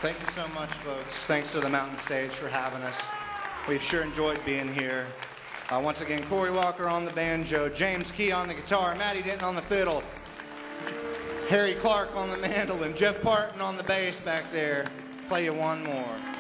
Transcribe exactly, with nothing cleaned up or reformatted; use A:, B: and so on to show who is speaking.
A: Thank you so much, folks. Thanks to the Mountain Stage for having us. We've sure enjoyed being here. Uh, once again, Corey Walker on the banjo, James Key on the guitar, Matty Denton on the fiddle, Harry Clark on the mandolin, Jeff Parton on the bass back there. Play you one more.